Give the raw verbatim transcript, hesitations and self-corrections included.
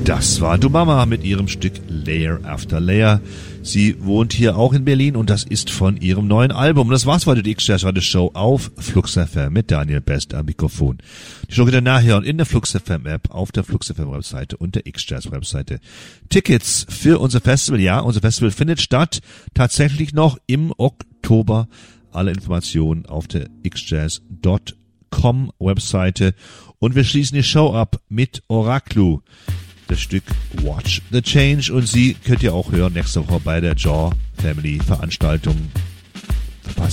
Das war Dumama mit ihrem Stück Layer After Layer. Sie wohnt hier auch in Berlin und das ist von ihrem neuen Album. Das war's für heute, die X-Jazz Radio Show auf Flux F M mit Daniel Best am Mikrofon. Die Show geht dann nachher und in der Flux F M App, auf der Flux F M Webseite und der X-Jazz Webseite. Tickets für unser Festival, ja, unser Festival findet statt, tatsächlich noch im Oktober. Alle Informationen auf der x jazz Punkt com Webseite. Und wir schließen die Show ab mit Oraklu. Das Stück Watch the Change und Sie könnt ihr auch hören nächste Woche bei der Jaw Family Veranstaltung. Verpasst